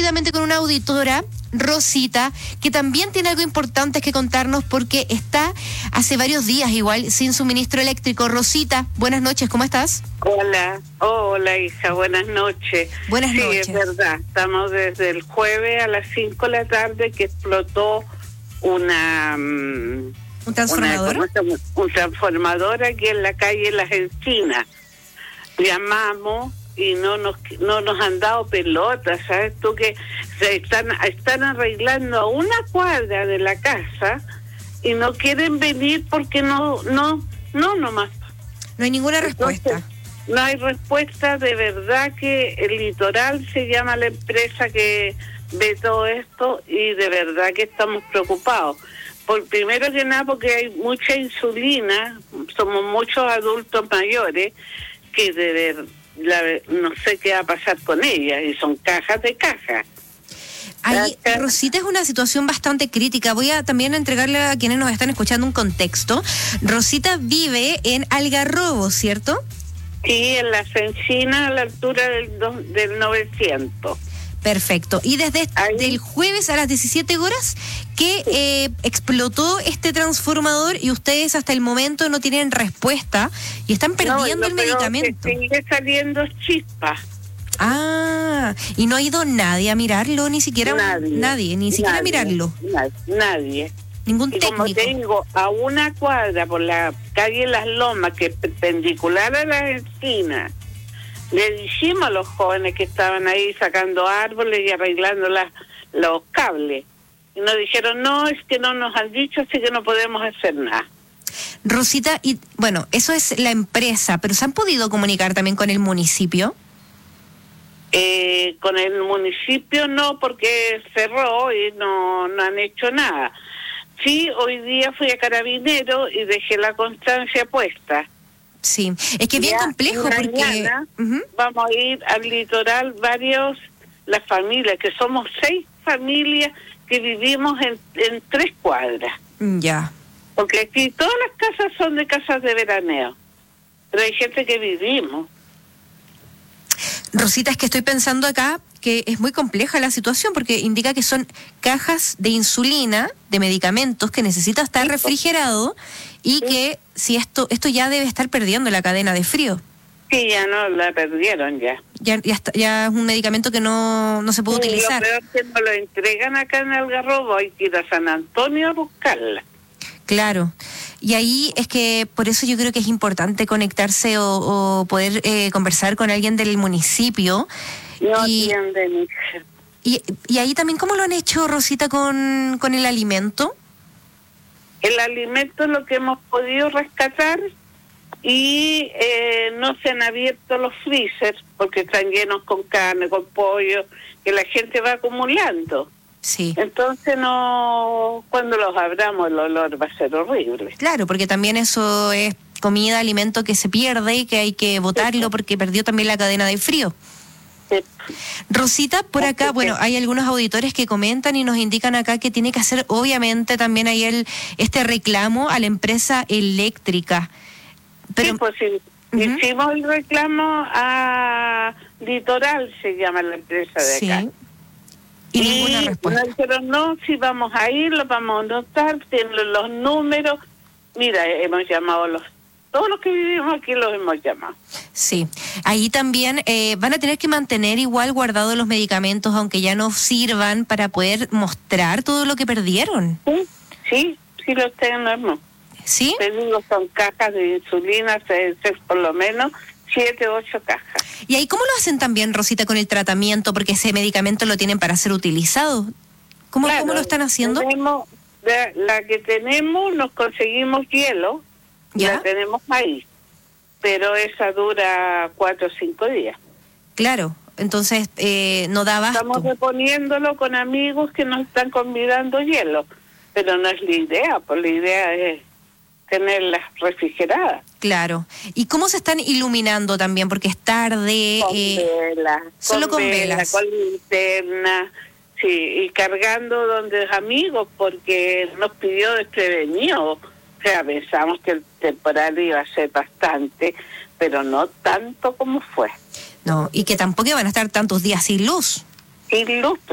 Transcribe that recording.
rápidamente con una auditora, Rosita, que también tiene algo importante que contarnos porque está hace varios días igual sin suministro eléctrico. Rosita, buenas noches, ¿cómo estás? Hola hija, buenas noches. Buenas noches. Sí, es verdad, estamos desde el jueves a las 5 de la tarde que explotó ¿Un transformador? Un transformador aquí en la calle Las Encinas. Llamamos y no nos han dado pelota, ¿sabes tú? Que se están arreglando a una cuadra de la casa y no quieren venir porque no nomás. No hay ninguna respuesta. Entonces, no hay respuesta, de verdad que el Litoral se llama la empresa que ve todo esto y de verdad que estamos preocupados. Primero que nada porque hay mucha insulina, somos muchos adultos mayores que no sé qué va a pasar con ellas y son cajas de cajas. Ahí, Rosita, es una situación bastante crítica. Voy a también entregarle a quienes nos están escuchando un contexto. Rosita vive en Algarrobo, ¿cierto? Sí, en Las Encinas, a la altura del 900. Perfecto. Y desde el jueves a las 17 horas que explotó este transformador y ustedes hasta el momento no tienen respuesta y están perdiendo el medicamento. Sigue saliendo chispas. Ah, y no ha ido nadie a mirarlo, ni siquiera nadie, mirarlo. Nadie. Ningún técnico. Como te digo, a una cuadra por la calle Las Lomas, que es perpendicular a Las Encinas, le dijimos a los jóvenes que estaban ahí sacando árboles y arreglando los cables. Y nos dijeron, no, es que no nos han dicho, así que no podemos hacer nada. Rosita, y bueno, eso es la empresa, pero ¿se han podido comunicar también con el municipio? Con el municipio no, porque cerró y no han hecho nada. Sí, hoy día fui a Carabineros y dejé la constancia puesta. Sí, es que es bien complejo porque mañana vamos a ir al Litoral las familias, que somos 6 familias que vivimos en 3 cuadras. Ya. Porque aquí todas las casas son de casas de veraneo, pero hay gente que vivimos. Rosita, es que estoy pensando acá que es muy compleja la situación porque indica que son cajas de insulina, de medicamentos que necesita estar refrigerado y que si esto ya debe estar perdiendo la cadena de frío. Sí, ya no la perdieron ya. Ya es un medicamento que no se puede utilizar. Lo peor es que nos lo entregan acá en Algarrobo, hay que ir a San Antonio a buscarla. Claro. Y ahí es que por eso yo creo que es importante conectarse o poder conversar con alguien del municipio. No atienden. Y ahí también, ¿cómo lo han hecho, Rosita, con el alimento? El alimento es lo que hemos podido rescatar y no se han abierto los freezers porque están llenos con carne, con pollo, que la gente va acumulando. Sí. Entonces cuando los abramos el olor va a ser horrible. Claro, porque también eso es comida, alimento que se pierde y que hay que botarlo porque perdió también la cadena de frío. Sí. Rosita, por acá, bueno, hay algunos auditores que comentan y nos indican acá que tiene que hacer obviamente también ahí este reclamo a la empresa eléctrica. Pero, sí, pues sí. Hicimos el reclamo a Litoral, se llama la empresa de acá. Y ninguna respuesta. Nos dijeron, no, si vamos a ir, lo vamos a anotar, tienen los números. Mira, hemos llamado todos los que vivimos aquí los hemos llamado. Sí, ahí también van a tener que mantener igual guardados los medicamentos, aunque ya no sirvan, para poder mostrar todo lo que perdieron. Sí, los tenemos. ¿Sí? Tenemos, son cajas de insulina, por lo menos 7 o 8 cajas. ¿Y ahí cómo lo hacen también, Rosita, con el tratamiento? Porque ese medicamento lo tienen para ser utilizado. ¿Cómo lo están haciendo? La que tenemos, nos conseguimos hielo, ¿ya? La tenemos ahí, pero esa dura 4 o 5 días. Claro, entonces no da abasto. Estamos reponiéndolo con amigos que nos están convidando hielo, pero no es la idea, pues la idea es tenerlas refrigeradas. Claro. ¿Y cómo se están iluminando también? Porque es tarde. Con velas. Solo con velas. Con linterna, sí, y cargando donde amigos, porque nos pidió desprevenido. O sea, pensamos que el temporal iba a ser bastante, pero no tanto como fue. No, y que tampoco iban a estar tantos días sin luz. Sin luz.